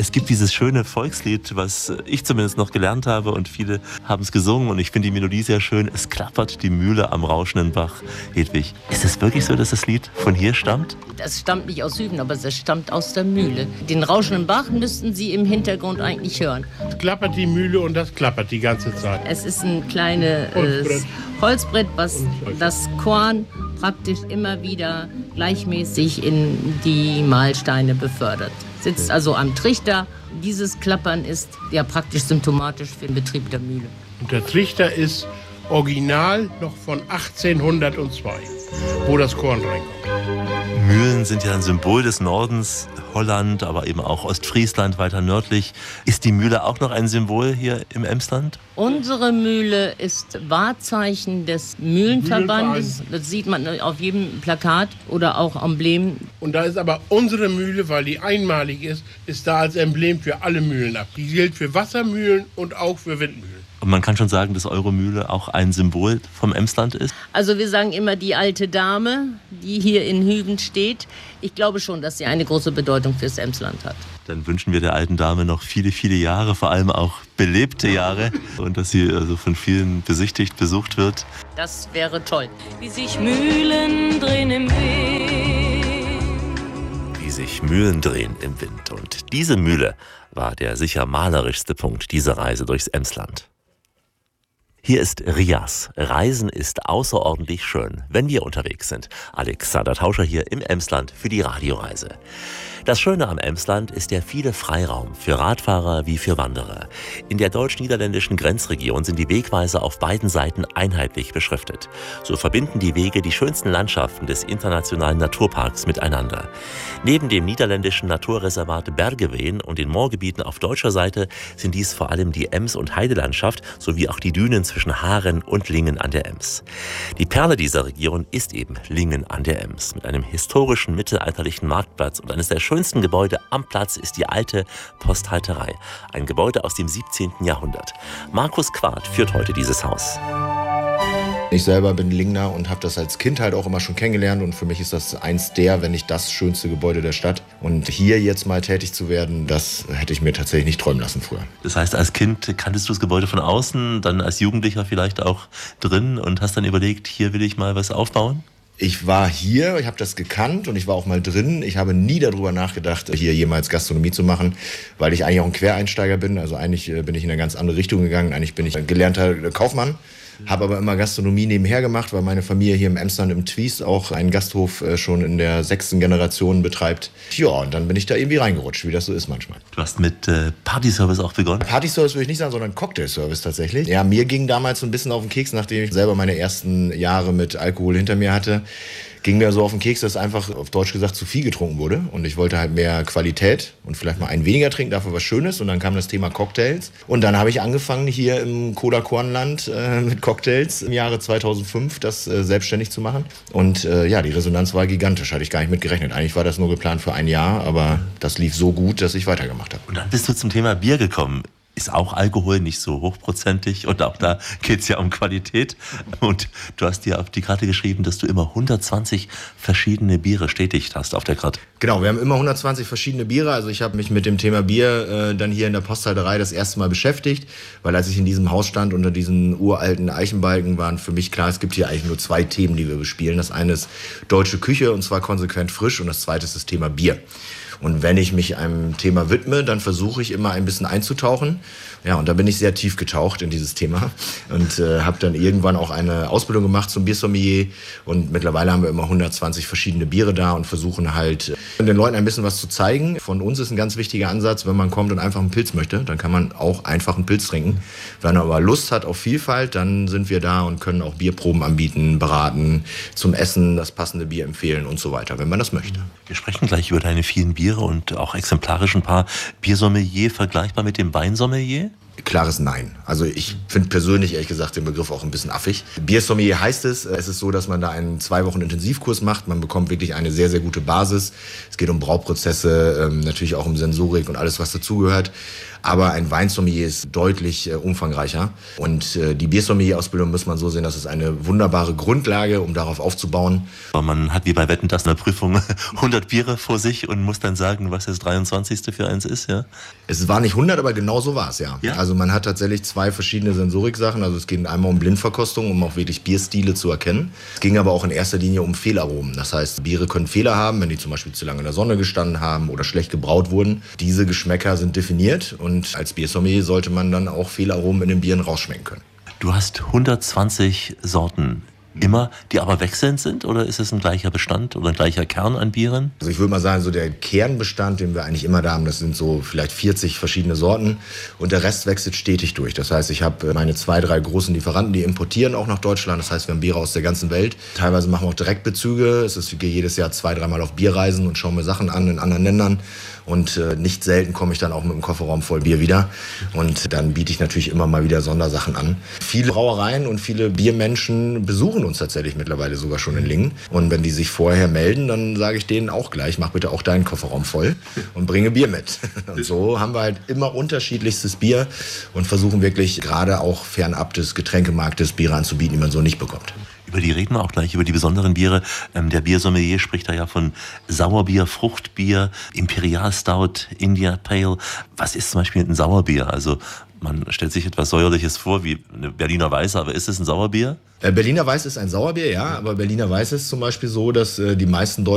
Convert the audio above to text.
Es gibt dieses schöne Volkslied, was ich zumindest noch gelernt habe und viele haben es gesungen und ich finde die Melodie sehr schön. Es klappert die Mühle am rauschenden Bach. Hedwig, ist es wirklich so, dass das Lied von hier stammt? Das stammt nicht aus Süden, aber es stammt aus der Mühle. Den rauschenden Bach müssten Sie im Hintergrund eigentlich hören. Es klappert die Mühle und das klappert die ganze Zeit. Es ist ein kleines Holzbrett, was das Korn praktisch immer wieder gleichmäßig in die Mahlsteine befördert. Sitzt also am Trichter. Dieses Klappern ist ja praktisch symptomatisch für den Betrieb der Mühle. Und der Trichter ist original noch von 1802, wo das Korn reinkommt. Mühlen sind ja ein Symbol des Nordens, Holland, aber eben auch Ostfriesland weiter nördlich. Ist die Mühle auch noch ein Symbol hier im Emsland? Unsere Mühle ist Wahrzeichen des Mühlenverbandes. Das sieht man auf jedem Plakat oder auch Emblem. Und da ist aber unsere Mühle, weil die einmalig ist da als Emblem für alle Mühlen ab. Die gilt für Wassermühlen und auch für Windmühlen. Und man kann schon sagen, dass eure Mühle auch ein Symbol vom Emsland ist? Also wir sagen immer die alte Dame, die hier in Hüben steht. Ich glaube schon, dass sie eine große Bedeutung fürs Emsland hat. Dann wünschen wir der alten Dame noch viele, viele Jahre, vor allem auch belebte Jahre und dass sie also von vielen besichtigt, besucht wird. Das wäre toll. Wie sich Mühlen drehen im Wind. Wie sich Mühlen drehen im Wind. Und diese Mühle war der sicher malerischste Punkt dieser Reise durchs Emsland. Hier ist Rias. Reisen ist außerordentlich schön, wenn wir unterwegs sind. Alexander Tauscher hier im Emsland für die Radioreise. Das Schöne am Emsland ist der viele Freiraum für Radfahrer wie für Wanderer. In der deutsch-niederländischen Grenzregion sind die Wegweiser auf beiden Seiten einheitlich beschriftet. So verbinden die Wege die schönsten Landschaften des internationalen Naturparks miteinander. Neben dem niederländischen Naturreservat Bergeween und den Moorgebieten auf deutscher Seite sind dies vor allem die Ems- und Heidelandschaft sowie auch die Dünen zwischen Haren und Lingen an der Ems. Die Perle dieser Region ist eben Lingen an der Ems. Mit einem historischen mittelalterlichen Marktplatz und eines der schönsten Gebäude am Platz ist die alte Posthalterei. Ein Gebäude aus dem 17. Jahrhundert. Markus Quart führt heute dieses Haus. Ich selber bin Lingner und habe das als Kind halt auch immer schon kennengelernt und für mich ist das eins der, wenn nicht das schönste Gebäude der Stadt. Und hier jetzt mal tätig zu werden, das hätte ich mir tatsächlich nicht träumen lassen früher. Das heißt, als Kind kanntest du das Gebäude von außen, dann als Jugendlicher vielleicht auch drin und hast dann überlegt, hier will ich mal was aufbauen? Ich war hier, ich habe das gekannt und ich war auch mal drin. Ich habe nie darüber nachgedacht, hier jemals Gastronomie zu machen, weil ich eigentlich auch ein Quereinsteiger bin. Also eigentlich bin ich in eine ganz andere Richtung gegangen. Eigentlich bin ich ein gelernter Kaufmann. Habe aber immer Gastronomie nebenher gemacht, weil meine Familie hier im Emsland im Twies auch einen Gasthof schon in der 6. Generation betreibt. Ja, und dann bin ich da irgendwie reingerutscht, wie das so ist manchmal. Du hast mit Partyservice auch begonnen? Partyservice würde ich nicht sagen, sondern Cocktailservice tatsächlich. Ja, mir ging damals so ein bisschen auf den Keks, nachdem ich selber meine ersten Jahre mit Alkohol hinter mir hatte. Ging mir so auf den Keks, dass einfach auf Deutsch gesagt zu viel getrunken wurde. Und ich wollte halt mehr Qualität und vielleicht mal einen weniger trinken, dafür was Schönes. Und dann kam das Thema Cocktails. Und dann habe ich angefangen, hier im Cola-Kornland mit Cocktails im Jahre 2005 das selbstständig zu machen. Und ja, die Resonanz war gigantisch, hatte ich gar nicht mit gerechnet. Eigentlich war das nur geplant für ein Jahr, aber das lief so gut, dass ich weitergemacht habe. Und dann bist du zum Thema Bier gekommen. Ist auch Alkohol nicht so hochprozentig und auch da geht es ja um Qualität. Und du hast dir auf die Karte geschrieben, dass du immer 120 verschiedene Biere stetigt hast auf der Karte. Genau, wir haben immer 120 verschiedene Biere. Also ich habe mich mit dem Thema Bier dann hier in der Posthalterei das erste Mal beschäftigt, weil als ich in diesem Haus stand unter diesen uralten Eichenbalken, waren für mich klar, es gibt hier eigentlich nur 2 Themen, die wir bespielen. Das eine ist deutsche Küche und zwar konsequent frisch und das zweite ist das Thema Bier. Und wenn ich mich einem Thema widme, dann versuche ich immer ein bisschen einzutauchen. Ja, und da bin ich sehr tief getaucht in dieses Thema und habe dann irgendwann auch eine Ausbildung gemacht zum Biersommelier. Und mittlerweile haben wir immer 120 verschiedene Biere da und versuchen halt den Leuten ein bisschen was zu zeigen. Von uns ist ein ganz wichtiger Ansatz, wenn man kommt und einfach einen Pilz möchte, dann kann man auch einfach einen Pilz trinken. Wenn man aber Lust hat auf Vielfalt, dann sind wir da und können auch Bierproben anbieten, beraten, zum Essen das passende Bier empfehlen und so weiter, wenn man das möchte. Wir sprechen gleich über deine vielen Biere und auch exemplarisch ein paar Biersommelier vergleichbar mit dem Weinsommelier. Klares Nein. Also ich finde persönlich, ehrlich gesagt, den Begriff auch ein bisschen affig. Biersommelier heißt es. Es ist so, dass man da einen 2 Wochen Intensivkurs macht. Man bekommt wirklich eine sehr, sehr gute Basis. Es geht um Brauprozesse, natürlich auch um Sensorik und alles, was dazugehört. Aber ein Weinsommelier ist deutlich umfangreicher. Und die Biersommelier-Ausbildung muss man so sehen, das ist eine wunderbare Grundlage, um darauf aufzubauen. Aber man hat wie bei Wetten, das in der Prüfung 100 Biere vor sich und muss dann sagen, was das 23. für eins ist, ja? Es war nicht 100, aber genau so war es, ja. Also man hat tatsächlich 2 verschiedene Sensorik-Sachen. Also es geht einmal um Blindverkostung, um auch wirklich Bierstile zu erkennen. Es ging aber auch in erster Linie um Fehlaromen. Das heißt, Biere können Fehler haben, wenn die zum Beispiel zu lange in der Sonne gestanden haben oder schlecht gebraut wurden. Diese Geschmäcker sind definiert und als Biersommelier sollte man dann auch Fehlaromen in den Bieren rausschmecken können. Du hast 120 Sorten. Immer, die aber wechselnd sind, oder ist es ein gleicher Bestand oder ein gleicher Kern an Bieren? Also ich würde mal sagen, so der Kernbestand, den wir eigentlich immer da haben, das sind so vielleicht 40 verschiedene Sorten und der Rest wechselt stetig durch. Das heißt, ich habe meine 2, 3 großen Lieferanten, die importieren auch nach Deutschland. Das heißt, wir haben Biere aus der ganzen Welt. Teilweise machen wir auch Direktbezüge. Ich gehe jedes Jahr 2, 3 Mal auf Bierreisen und schaue mir Sachen an in anderen Ländern. Und nicht selten komme ich dann auch mit einem Kofferraum voll Bier wieder. Und dann biete ich natürlich immer mal wieder Sondersachen an. Viele Brauereien und viele Biermenschen besuchen uns tatsächlich mittlerweile sogar schon in Lingen. Und wenn die sich vorher melden, dann sage ich denen auch gleich, mach bitte auch deinen Kofferraum voll und bringe Bier mit. Und so haben wir halt immer unterschiedlichstes Bier und versuchen wirklich gerade auch fernab des Getränkemarktes Biere anzubieten, die man so nicht bekommt. Über die reden wir auch gleich, über die besonderen Biere. Der Biersommelier spricht da ja von Sauerbier, Fruchtbier, Imperial Stout, India Pale. Was ist zum Beispiel ein Sauerbier? Also man stellt sich etwas Säuerliches vor, wie eine Berliner Weiße, aber ist es ein Sauerbier? Berliner Weiß ist ein Sauerbier, ja, aber Berliner Weiß ist zum Beispiel so, dass die meisten